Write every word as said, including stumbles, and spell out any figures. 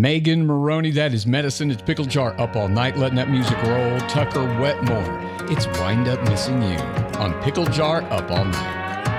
Megan Maroney, that is Medicine. It's Pickle Jar Up All Night, letting that music roll. Tucker Wetmore, it's Wind Up Missing You on Pickle Jar Up All Night.